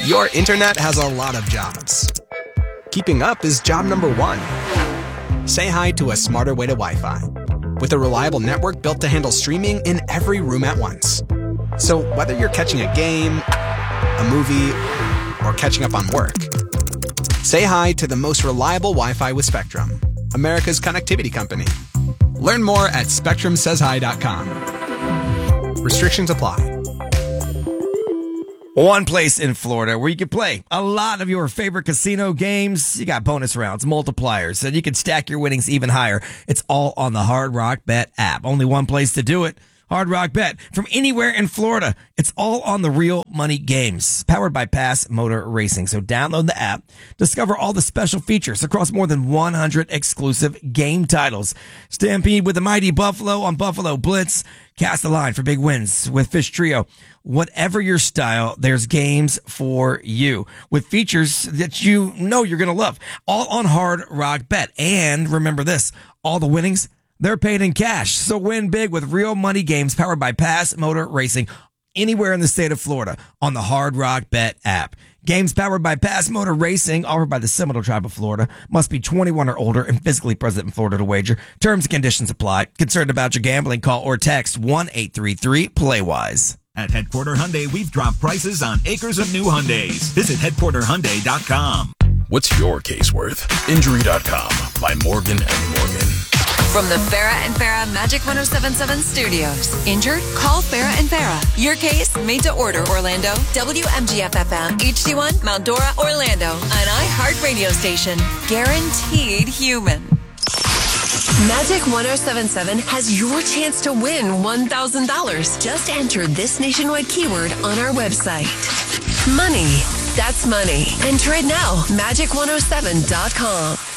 Your internet has a lot of jobs. Keeping up is job number one. Say hi to a smarter way to Wi-Fi, with a reliable network built to handle streaming in every room at once. So whether you're catching a game, a movie, or catching up on work, say hi to the most reliable Wi-Fi with Spectrum, America's connectivity company. Learn more at SpectrumSaysHi.com. Restrictions apply. One place in Florida where you can play a lot of your favorite casino games. You got bonus rounds, multipliers, and you can stack your winnings even higher. It's all on the Hard Rock Bet app. Only one place to do it. Hard Rock Bet from anywhere in Florida. It's all on the Real Money Games, powered by Pass Motor Racing. So download the app, discover all the special features across more than 100 exclusive game titles. Stampede with the Mighty Buffalo on Buffalo Blitz. Cast the line for big wins with Fish Trio. Whatever your style, there's games for you with features that you know you're going to love. All on Hard Rock Bet. And remember this, all the winnings, they're paid in cash. So win big with Real Money Games powered by Pass Motor Racing anywhere in the state of Florida on the Hard Rock Bet app. Games powered by Pass Motor Racing, offered by the Seminole Tribe of Florida. Must be 21 or older and physically present in Florida to wager. Terms and conditions apply. Concerned about your gambling? Call or text 1-833-PLAYWISE. At Headquarter Hyundai, we've dropped prices on acres of new Hyundais. Visit headquarterhyundai.com. What's your case worth? Injury.com by Morgan & Morgan. From the Farrah and Farrah Magic 107.7 studios. Injured? Call Farrah and Farrah. Your case made to order, Orlando. WMGF-FM, HD1, Mount Dora, Orlando. An iHeart radio station. Guaranteed human. Magic 107.7 has your chance to win $1,000. Just enter this nationwide keyword on our website. Money. That's money. Enter it now. Magic107.com.